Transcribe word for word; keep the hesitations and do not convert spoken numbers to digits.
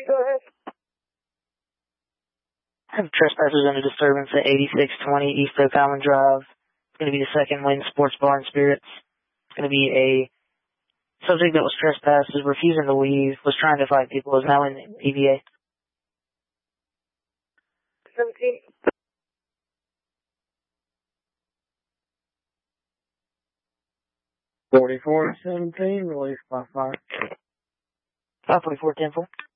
Go ahead. I have trespassers and a disturbance at eighty-six twenty East Oak Island Drive. It's going to be the Second Wind Sports Bar and Spirits. It's going to be a subject that was trespassed, is refusing to leave, was trying to fight people, is now in E V A. seventeen. forty-four seventeen, release by fire. five forty-four ten four.